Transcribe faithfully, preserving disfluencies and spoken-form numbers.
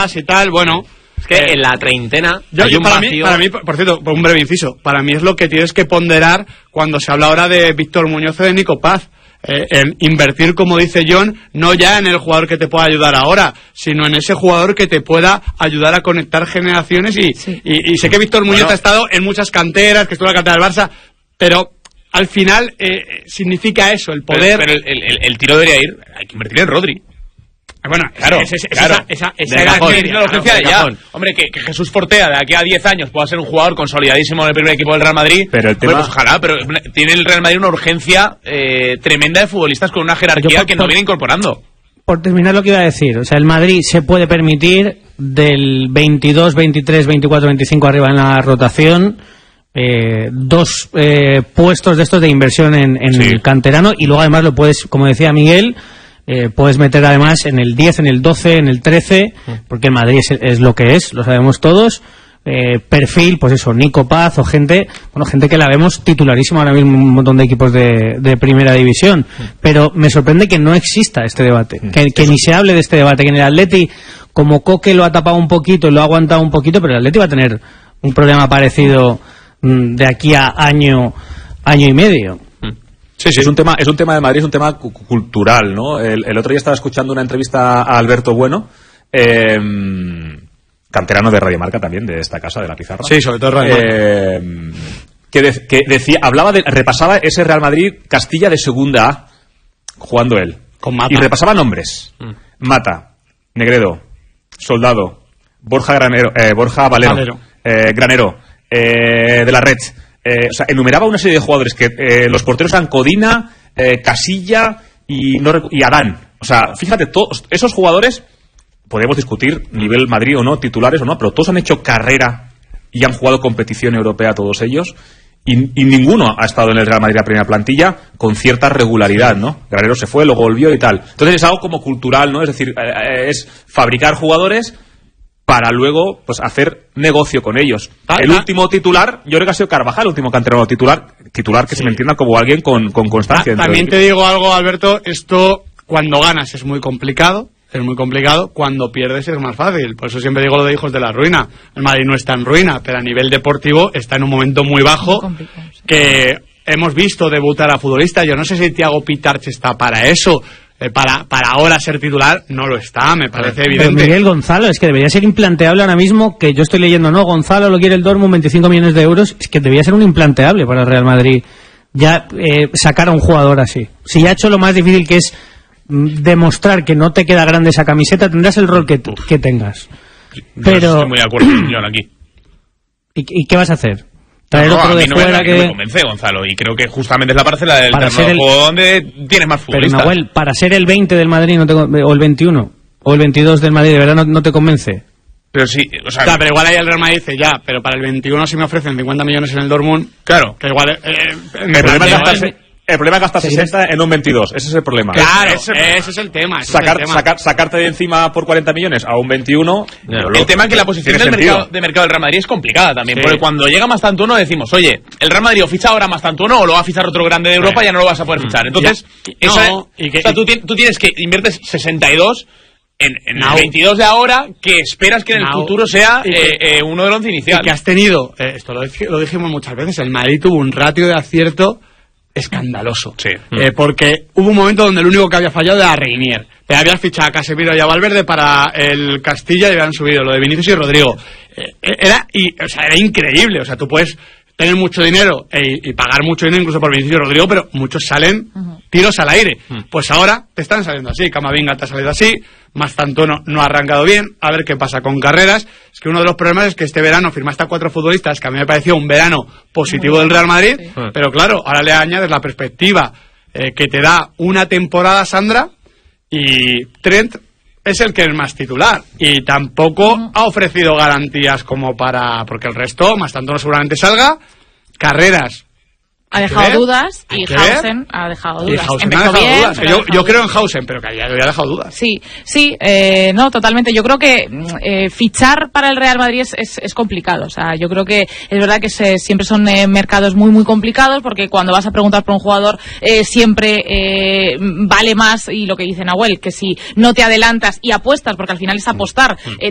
y tal, bueno... Es que eh, en la treintena yo, yo, para, mí, para mí, por cierto, un breve inciso, para mí es lo que tienes que ponderar cuando se habla ahora de Víctor Muñoz o de Nico Paz. Eh, en invertir, como dice John, no ya en el jugador que te pueda ayudar ahora, sino en ese jugador que te pueda ayudar a conectar generaciones y, sí. y, y sé que Víctor Muñoz bueno. ha estado en muchas canteras, que estuvo en la cantera del Barça, pero al final eh, significa eso, el poder... Pero, pero el, el, el tiro debería ir, hay que invertir en Rodri. Bueno, claro, es, es, claro. esa, esa, esa de era cajón, media, la urgencia claro, de ya. Cajón. Hombre, que, que Jesús Fortea de aquí a diez años pueda ser un jugador consolidadísimo en el primer equipo del Real Madrid. Pero el tema... Bueno, pues ojalá, pero tiene el Real Madrid una urgencia eh, tremenda de futbolistas con una jerarquía por, que no por, viene incorporando. Por terminar lo que iba a decir, o sea, el Madrid se puede permitir del veintidós, veintitrés, veinticuatro, veinticinco arriba en la rotación... Eh, dos eh, puestos de estos de inversión en, en sí. el canterano, y luego además lo puedes, como decía Miguel, eh, puedes meter además en el diez, en el doce, en el trece, porque el Madrid es, es lo que es, lo sabemos todos. Eh, perfil, pues eso, Nico Paz o gente, bueno, gente que la vemos titularísima ahora mismo en un montón de equipos de, de primera división, pero me sorprende que no exista este debate, que, que ni se hable de este debate, que en el Atleti, como Coque lo ha tapado un poquito y lo ha aguantado un poquito, pero el Atleti va a tener un problema parecido de aquí a año año y medio. Sí, sí, es un tema, es un tema de Madrid, es un tema cu cultural, ¿no? El, el otro día estaba escuchando una entrevista a Alberto Bueno, eh, canterano de Radio Marca también, de esta casa, de La Pizarra. Sí, sobre todo Radio eh, que, de, que decía, hablaba de, repasaba ese Real Madrid Castilla de segunda A, jugando él. Con Mata. Y repasaba nombres. Mm. Mata, Negredo, Soldado, Borja Granero, eh, Borja Valero, Valero. Eh, Granero, Eh, de la Red, eh, o sea, enumeraba una serie de jugadores que eh, los porteros eran Codina, eh, Casilla y, no, y Adán. O sea, fíjate, todos esos jugadores, podemos discutir nivel Madrid o no, titulares o no, pero todos han hecho carrera y han jugado competición europea, todos ellos, y, y ninguno ha estado en el Real Madrid a primera plantilla con cierta regularidad, ¿no? Granero se fue, lo volvió y tal. Entonces es algo como cultural, ¿no? Es decir, eh, es fabricar jugadores para luego pues hacer negocio con ellos. Ah, el ah. último titular, yo creo que ha sido Carvajal, el último canterano titular, titular que sí. se me entienda como alguien con, con constancia. Ah, también te digo algo, Alberto, esto cuando ganas es muy complicado, es muy complicado, cuando pierdes es más fácil. Por eso siempre digo lo de hijos de la ruina. El Madrid no está en ruina, pero a nivel deportivo está en un momento muy bajo, muy que hemos visto debutar a futbolistas. Yo no sé si Thiago Pitarch está para eso. Eh, para, para ahora ser titular no lo está, me parece pero evidente. Miguel Gonzalo, es que debería ser implanteable ahora mismo, que yo estoy leyendo, no, Gonzalo lo quiere el Dortmund, veinticinco millones de euros, es que debería ser un implanteable para el Real Madrid ya eh, sacar a un jugador así. Si ya ha hecho lo más difícil, que es mm, demostrar que no te queda grande esa camiseta, tendrás el rol que, que tengas. Pero yo estoy muy de acuerdo con John aquí. ¿Y, ¿Y qué vas a hacer? Traer no, no, otro de no fuera me, que... no me convence, Gonzalo, y creo que justamente es la parcela del para terreno el... juego donde tienes más futbolistas. Pero Nahuel, para ser el veinte del Madrid no te... o el veintiuno o el veintidós del Madrid, ¿de verdad no, no te convence? Pero sí, o sea, o sea, pero igual ahí el Real Madrid dice ya, pero para el veintiuno si me ofrecen cincuenta millones en el Dortmund, claro, que igual eh, el problema es gastarse El problema es gastar sesenta en un veintidós. Ese es el problema. Claro, ese, ese es el tema. Ese Sacar, es el tema. Sacar, sacarte de encima por cuarenta millones a un veintiuno. No, el tema es que la posición del mercado, de mercado del Real Madrid es complicada también. Sí. Porque cuando llega Mastantuono decimos, oye, el Real Madrid o ficha ahora Mastantuono o lo va a fichar otro grande de Europa, sí. ya no lo vas a poder fichar. Entonces, ya. esa, no, y que, o sea, tú, tú tienes que inviertes sesenta y dos en, en el veintidós de ahora, que esperas que en el no. futuro sea que, eh, eh, uno del once inicial. Y que has tenido, eh, esto lo, lo dijimos muchas veces, el Madrid tuvo un ratio de acierto escandaloso. Sí. Eh, porque hubo un momento donde el único que había fallado era Reinier. Te habías fichado a Casemiro y a Valverde para el Castilla y habían subido lo de Vinicius y Rodrigo. Eh, era, y, o sea, era increíble. O sea, tú puedes tener mucho dinero e, y pagar mucho dinero incluso por Vinicius y Rodrigo, pero muchos salen uh-huh. tiros al aire. Uh-huh. Pues ahora te están saliendo así. Camavinga te ha salido así. Mastantuono no ha arrancado bien. A ver qué pasa con Carreras. Es que uno de los problemas es que este verano firmaste a cuatro futbolistas, que a mí me pareció un verano positivo del Real Madrid, sí. pero claro, ahora le añades la perspectiva eh, que te da una temporada, Sandra, y Trent es el que es más titular y tampoco uh-huh. ha ofrecido garantías como para, porque el resto, Mastantuono seguramente salga, Carreras ha dejado dudas y Hausen ha dejado dudas. Hausen Empezó ha dejado bien, dudas. Yo, dejado yo creo en Hausen, pero que ya había dejado dudas. Sí, sí, eh, no, totalmente. Yo creo que eh, fichar para el Real Madrid es, es, es complicado. O sea, yo creo que es verdad que se, siempre son eh, mercados muy, muy complicados porque cuando vas a preguntar por un jugador eh, siempre eh, vale más, y lo que dice Nahuel, que si no te adelantas y apuestas, porque al final es apostar, eh,